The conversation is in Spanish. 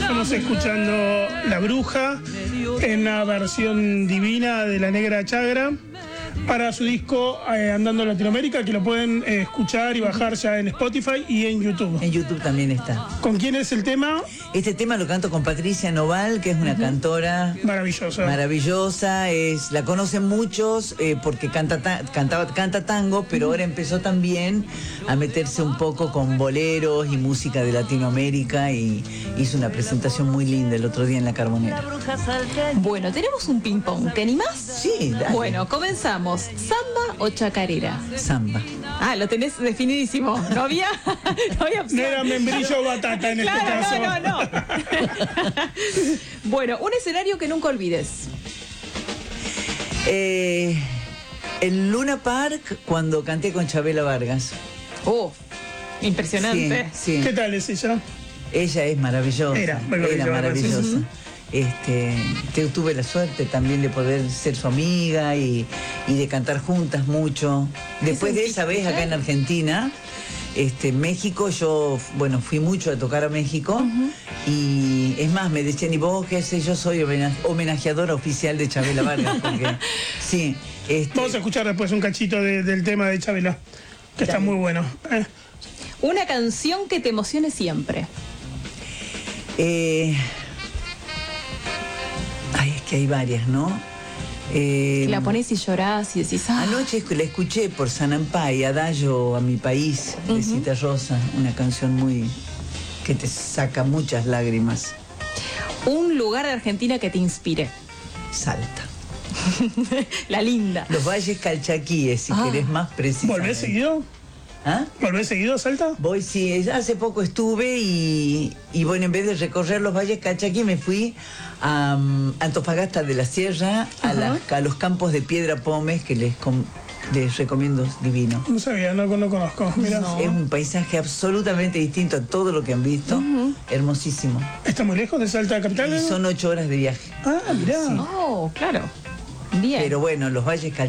Estamos escuchando La Bruja en una versión divina de La Negra Chagra para su disco Andando Latinoamérica, que lo pueden escuchar y bajar ya en Spotify y en YouTube. En YouTube también está. ¿Con quién es el tema? Este tema lo canto con Patricia Noval, que es una cantora Maravillosa. maravillosa. La conocen muchos porque canta tango, pero ahora empezó también a meterse un poco con boleros y música de Latinoamérica y hizo una presentación muy linda el otro día en La Carbonera. Bueno, tenemos un ping-pong. ¿Te animás? Sí, dale. Bueno, comenzamos. ¿Samba o chacarera? Samba. Ah, lo tenés definidísimo. No había opción. No era membrillo o batata en este caso. No. Bueno, un escenario que nunca olvides. El Luna Park, cuando canté con Chabela Vargas. Oh, impresionante. Sí. ¿Qué tal es ella? Ella es maravillosa. Era maravillosa. Tuve la suerte también de poder ser su amiga y de cantar juntas mucho. Después de esa vez acá en Argentina, México, yo, fui mucho a tocar a México. Y es más, me decían, ¿y vos qué sé? Yo soy homenajeadora oficial de Chabela Vargas. Porque, sí. Vamos a escuchar después un cachito del tema de Chabela, que está muy bueno. Una canción que te emocione siempre. Es que hay varias, ¿no? La pones y llorás y decís... ¡ah! Anoche la escuché por Sanampay, Adagio a mi país, de Cita Rosa, una canción que te saca muchas lágrimas. Un lugar de Argentina que te inspire. Salta. La linda. Los Valles Calchaquíes, si querés más preciso. ¿Volvés seguido? ¿Ah? ¿Volvés seguido a Salta? Voy, sí, hace poco estuve y en vez de recorrer los Valles Calchaquíes me fui a Antofagasta de la Sierra, a los campos de Piedra Pómez, que les recomiendo, divino. No sabía, no conozco. Mirá. Es un paisaje absolutamente distinto a todo lo que han visto. Hermosísimo. ¿Está muy lejos de Salta capital? Y son 8 horas de viaje. Ah, mirá. Sí. Oh, claro. Bien. Pero bueno, los Valles Calchaquíes